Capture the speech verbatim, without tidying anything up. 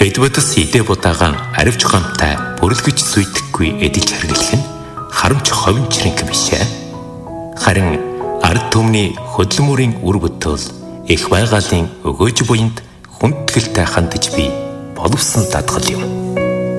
Бидбэдэс идэ будагаан аривч гомтай бүрлгэж зүйдэхгүй эдэлж хэрглэх нь харамч ховын чирэнх бишээ. Харин ард түмний хөдөлмөрийн үр бүтээл их байгалийн өгөөж буйнд хүндгэлтэй хандаж би боловсон дадгал юм.